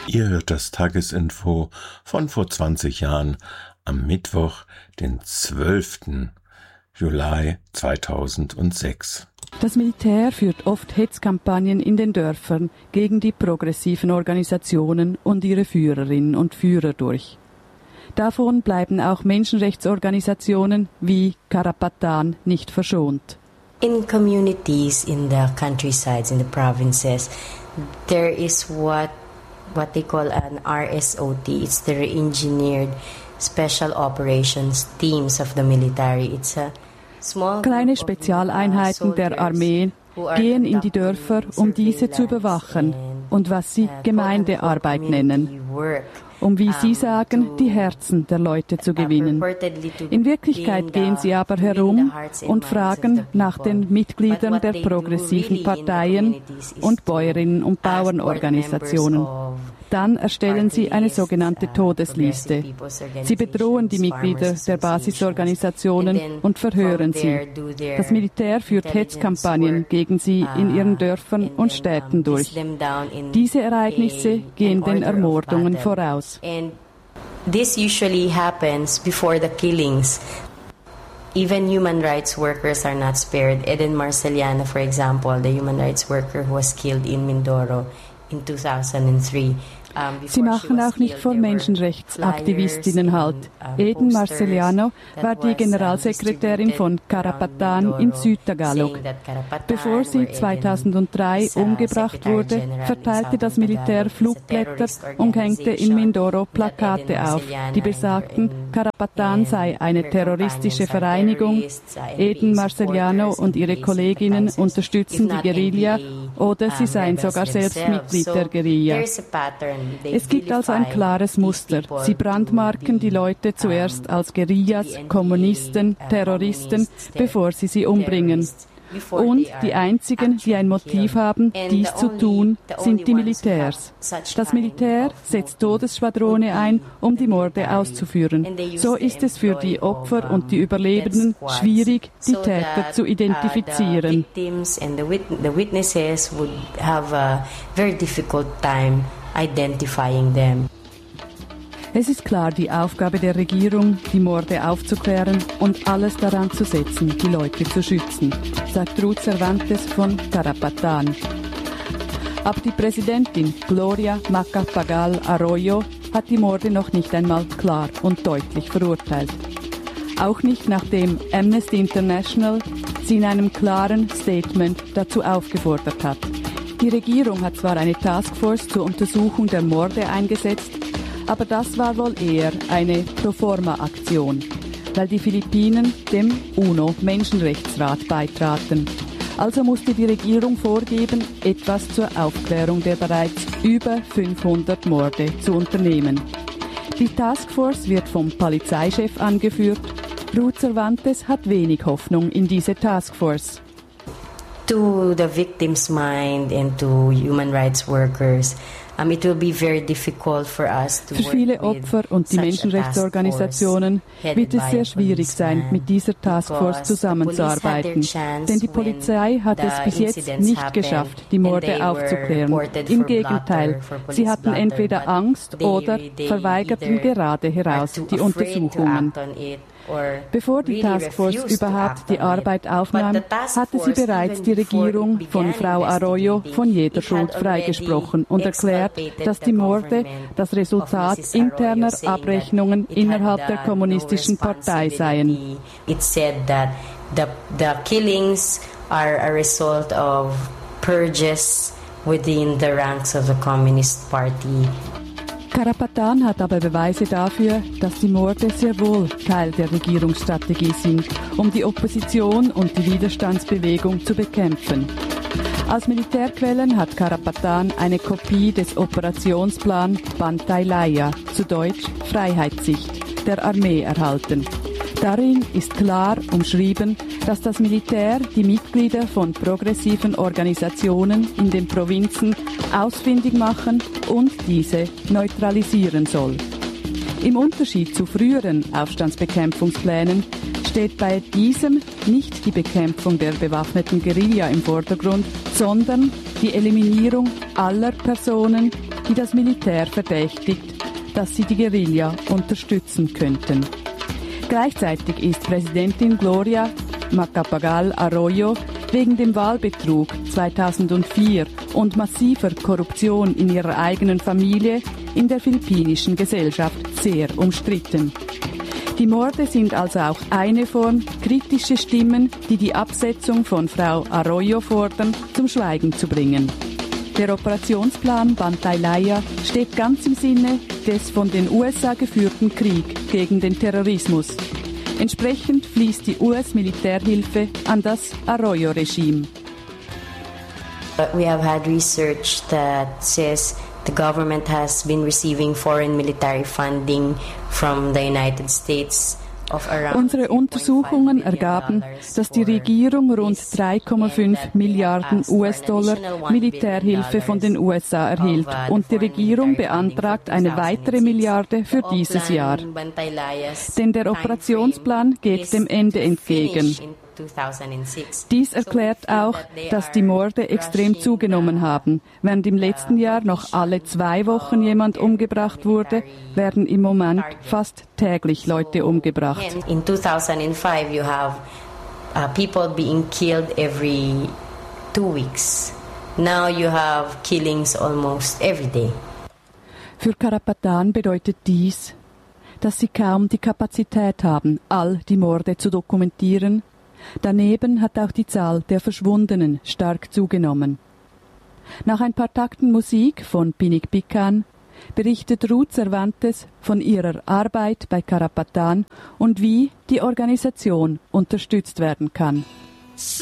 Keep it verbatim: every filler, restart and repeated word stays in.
Ihr hört das Tagesinfo von vor zwanzig Jahren am Mittwoch, den zwölften Juli zweitausendsechs. Das Militär führt oft Hetzkampagnen in den Dörfern gegen die progressiven Organisationen und ihre Führerinnen und Führer durch. Davon bleiben auch Menschenrechtsorganisationen wie Karapatan nicht verschont. In communities, in the countrysides, in the provinces, there is what what they call an R S O T. It's the Engineered Special Operations Teams of the military. It's a small Kleine Spezialeinheiten der Armee gehen in die Dörfer, um diese zu überwachen und was sie Gemeindearbeit nennen, um, wie sie sagen, die Herzen der Leute zu gewinnen. In Wirklichkeit gehen sie aber herum und fragen nach den Mitgliedern der progressiven Parteien und Bäuerinnen- und Bauernorganisationen. Dann erstellen sie eine sogenannte Todesliste. Sie bedrohen die Mitglieder der Basisorganisationen und verhören sie. Das Militär führt Hetzkampagnen gegen sie in ihren Dörfern und Städten durch. Diese Ereignisse gehen den Ermordungen voraus. This usually happens before the killings. Even human rights workers are not spared. Eden Marceliano, for example, the human rights worker who was killed in Mindoro in two thousand three. Sie machen auch nicht vor Menschenrechtsaktivistinnen Halt. Eden Marceliano war die Generalsekretärin von Karapatan in Südtagalog. Bevor sie zweitausenddrei umgebracht wurde, verteilte das Militär Flugblätter und hängte in Mindoro Plakate auf, die besagten, Karapatan sei eine terroristische Vereinigung, Eden Marceliano und ihre Kolleginnen unterstützen die Guerilla oder sie seien sogar selbst Mitglied der Guerilla. Es gibt also ein klares Muster. Sie brandmarken die Leute zuerst als Guerillas, Kommunisten, Terroristen, bevor sie sie umbringen. Und die einzigen, die ein Motiv haben, dies zu tun, sind die Militärs. Das Militär setzt Todesschwadrone ein, um die Morde auszuführen. So ist es für die Opfer und die Überlebenden schwierig, die Täter zu identifizieren. Identifying them. Es ist klar die Aufgabe der Regierung, die Morde aufzuklären und alles daran zu setzen, die Leute zu schützen, sagt Ruth Cervantes von Karapatan. Aber die Präsidentin Gloria Macapagal Arroyo hat die Morde noch nicht einmal klar und deutlich verurteilt. Auch nicht nachdem Amnesty International sie in einem klaren Statement dazu aufgefordert hat. Die Regierung hat zwar eine Taskforce zur Untersuchung der Morde eingesetzt, aber das war wohl eher eine Proforma-Aktion, weil die Philippinen dem UNO-Menschenrechtsrat beitraten. Also musste die Regierung vorgeben, etwas zur Aufklärung der bereits über fünfhundert Morde zu unternehmen. Die Taskforce wird vom Polizeichef angeführt. Ruth Cervantes hat wenig Hoffnung in diese Taskforce. To the victim's mind and to human rights workers, um, it will be very difficult for us to Für viele Opfer und die Menschenrechtsorganisationen wird es sehr schwierig sein, mit dieser Taskforce zusammenzuarbeiten. Denn die Polizei hat es bis jetzt nicht geschafft, die Morde aufzuklären. Im Gegenteil, sie hatten entweder Angst oder verweigerten gerade heraus die Untersuchungen. Bevor die Taskforce überhaupt die Arbeit aufnahm, hatte sie bereits die Regierung von Frau Arroyo von jeder Schuld freigesprochen und erklärt, dass die Morde das Resultat interner Abrechnungen innerhalb der kommunistischen Partei seien. It said that the the killings are a result of purges within the ranks of the Communist Party. Karapatan hat aber Beweise dafür, dass die Morde sehr wohl Teil der Regierungsstrategie sind, um die Opposition und die Widerstandsbewegung zu bekämpfen. Als Militärquellen hat Karapatan eine Kopie des Operationsplan Bantay Laya, zu Deutsch Freiheitssicht, der Armee erhalten. Darin ist klar umschrieben, dass das Militär die Mitglieder von progressiven Organisationen in den Provinzen ausfindig machen und diese neutralisieren soll. Im Unterschied zu früheren Aufstandsbekämpfungsplänen steht bei diesem nicht die Bekämpfung der bewaffneten Guerilla im Vordergrund, sondern die Eliminierung aller Personen, die das Militär verdächtigt, dass sie die Guerilla unterstützen könnten. Gleichzeitig ist Präsidentin Gloria Macapagal-Arroyo wegen dem Wahlbetrug zweitausendvier und massiver Korruption in ihrer eigenen Familie in der philippinischen Gesellschaft sehr umstritten. Die Morde sind also auch eine Form, kritische Stimmen, die die Absetzung von Frau Arroyo fordern, zum Schweigen zu bringen. Der Operationsplan Bantaylaya steht ganz im Sinne des von den U S A geführten Krieg gegen den Terrorismus. Entsprechend fließt die U S-Militärhilfe an das Arroyo-Regime. We have had research that says the government has been receiving foreign military funding from the United States. Unsere Untersuchungen ergaben, dass die Regierung rund drei Komma fünf Milliarden U S-Dollar Militärhilfe von den U S A erhielt und die Regierung beantragt eine weitere Milliarde für dieses Jahr. Denn der Operationsplan geht dem Ende entgegen. Dies erklärt auch, dass die Morde extrem zugenommen haben. Während im letzten Jahr noch alle zwei Wochen jemand umgebracht wurde, werden im Moment fast täglich Leute umgebracht. In two thousand five you have uh, people being killed every two weeks. Now you have killings almost every day. Für Karapatan bedeutet dies, dass sie kaum die Kapazität haben, all die Morde zu dokumentieren. Daneben hat auch die Zahl der Verschwundenen stark zugenommen. Nach ein paar Takten Musik von Pinik Pican berichtet Ruth Cervantes von ihrer Arbeit bei Karapatan und wie die Organisation unterstützt werden kann.